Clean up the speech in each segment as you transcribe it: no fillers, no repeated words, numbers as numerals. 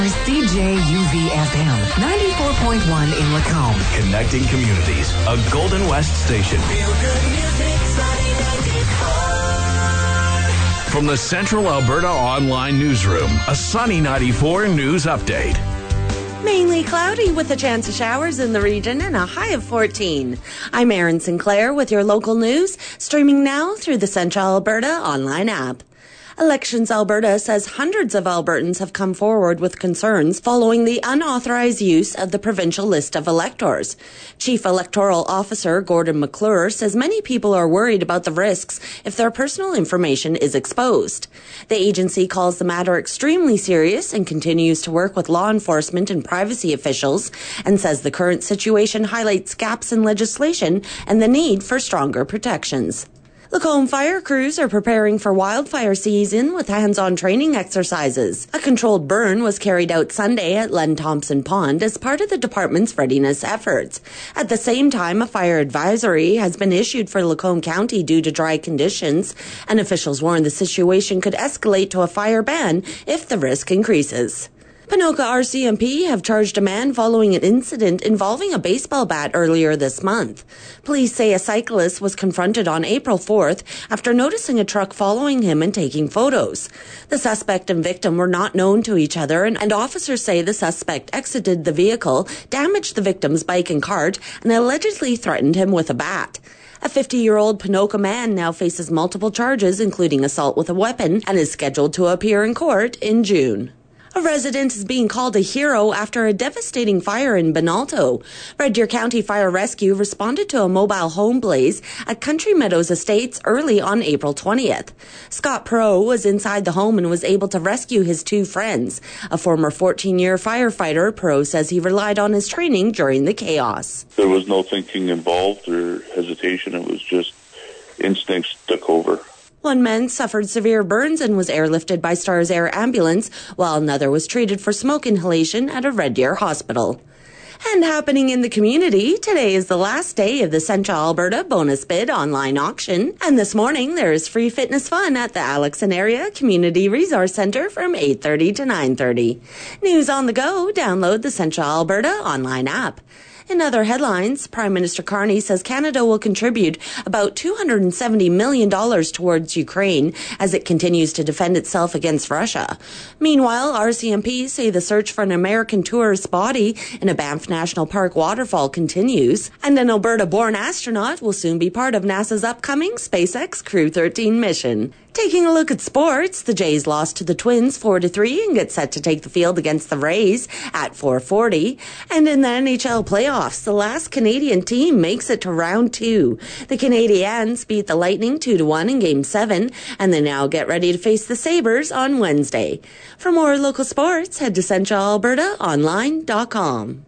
CJUV-FM 94.1 in Lacombe. Connecting communities. A Golden West station. Feel good music, Sunny 94. From the Central Alberta Online Newsroom, a Sunny 94 news update. Mainly cloudy with a chance of showers in the region and a high of 14. I'm Erin Sinclair with your local news, streaming now through the Central Alberta Online app. Elections Alberta says hundreds of Albertans have come forward with concerns following the unauthorized use of the provincial list of electors. Chief Electoral Officer Gordon McClure says many people are worried about the risks if their personal information is exposed. The agency calls the matter extremely serious and continues to work with law enforcement and privacy officials, and says the current situation highlights gaps in legislation and the need for stronger protections. Lacombe fire crews are preparing for wildfire season with hands-on training exercises. A controlled burn was carried out Sunday at Len Thompson Pond as part of the department's readiness efforts. At the same time, a fire advisory has been issued for Lacombe County due to dry conditions, and officials warn the situation could escalate to a fire ban if the risk increases. Ponoka RCMP have charged a man following an incident involving a baseball bat earlier this month. Police say a cyclist was confronted on April 4th after noticing a truck following him and taking photos. The suspect and victim were not known to each other, and officers say the suspect exited the vehicle, damaged the victim's bike and cart, and allegedly threatened him with a bat. A 50-year-old Ponoka man now faces multiple charges, including assault with a weapon, and is scheduled to appear in court in June. A resident is being called a hero after a devastating fire in Benalto. Red Deer County Fire Rescue responded to a mobile home blaze at Country Meadows Estates early on April 20th. Scott Perot was inside the home and was able to rescue his two friends. A former 14-year firefighter, Perot says he relied on his training during the chaos. There was no thinking involved or hesitation. It was just instincts took over. One man suffered severe burns and was airlifted by Stars Air Ambulance, while another was treated for smoke inhalation at a Red Deer hospital. And happening in the community, today is the last day of the Central Alberta Bonus Bid online auction. And this morning, there is free fitness fun at the Alexon Area Community Resource Centre from 8:30 to 9:30. News on the go, download the Central Alberta online app. In other headlines, Prime Minister Carney says Canada will contribute about $270 million towards Ukraine as it continues to defend itself against Russia. Meanwhile, RCMP say the search for an American tourist body in a Banff National Park waterfall continues, and an Alberta-born astronaut will soon be part of NASA's upcoming SpaceX Crew 13 mission. Taking a look at sports, the Jays lost to the Twins 4-3 and get set to take the field against the Rays at 4:40. And in the NHL playoffs, the last Canadian team makes it to round 2. The Canadiens beat the Lightning 2-1 in Game 7, and they now get ready to face the Sabres on Wednesday. For more local sports, head to centralalbertaonline.com.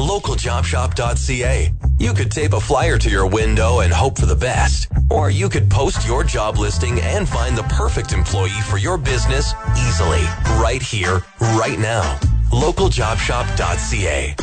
LocalJobShop.ca. You could tape a flyer to your window and hope for the best. Or you could post your job listing and find the perfect employee for your business easily. Right here, right now. LocalJobShop.ca.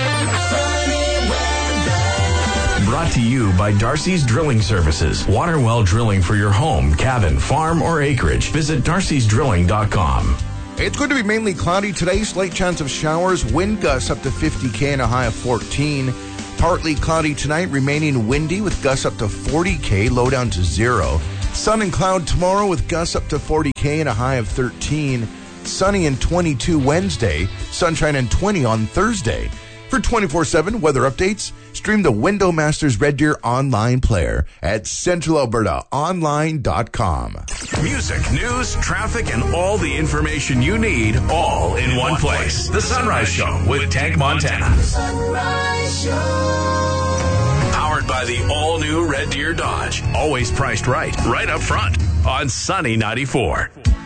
Brought to you by Darcy's Drilling Services. Water well drilling for your home, cabin, farm, or acreage. Visit darcysdrilling.com. It's going to be mainly cloudy today. Slight chance of showers. Wind gusts up to 50 and a high of 14. Partly cloudy tonight, remaining windy with gusts up to 40 low down to 0. Sun and cloud tomorrow with gusts up to 40 and a high of 13. Sunny and 22 Wednesday. Sunshine and 20 on Thursday. For 24/7 weather updates, stream the Window Masters Red Deer online player at centralalbertaonline.com. Music, news, traffic, and all the information you need, all in one place. The Sunrise Show with Tank Montana. Sunrise Show. Powered by the all-new Red Deer Dodge. Always priced right up front on Sunny 94.